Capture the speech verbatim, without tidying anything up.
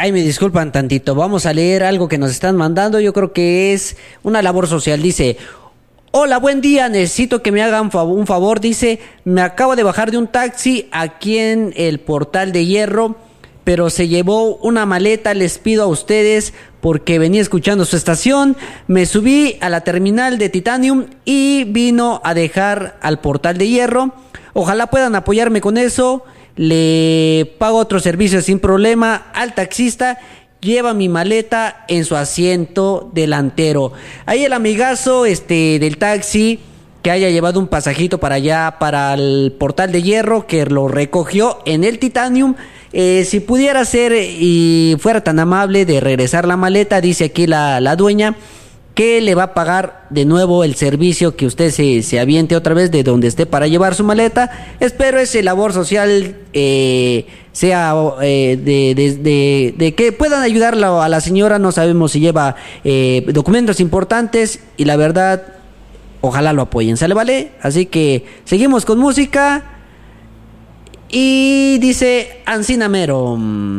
Ay, me disculpan tantito. Vamos a leer algo que nos están mandando. Yo creo que es una labor social. Dice: hola, buen día. Necesito que me hagan fav- un favor. Dice: me acabo de bajar de un taxi aquí en el Portal de Hierro, pero se llevó una maleta. Les pido a ustedes, porque venía escuchando su estación. Me subí a la terminal de Titanium y vino a dejar al Portal de Hierro. Ojalá puedan apoyarme con eso. Le pago otro servicio sin problema al taxista. Lleva mi maleta en su asiento delantero. Ahí el amigazo este del taxi que haya llevado un pasajito para allá, para el Portal de Hierro, que lo recogió en el Titanium. Eh, si pudiera ser y fuera tan amable de regresar la maleta, dice aquí la, la dueña, que le va a pagar de nuevo el servicio, que usted se, se aviente otra vez de donde esté para llevar su maleta. Espero ese labor social eh, sea eh, de, de, de, de que puedan ayudarla a la señora. No sabemos si lleva eh, documentos importantes y la verdad, ojalá lo apoyen. ¿Sale, vale? Así que seguimos con música y dice Ancina Mero.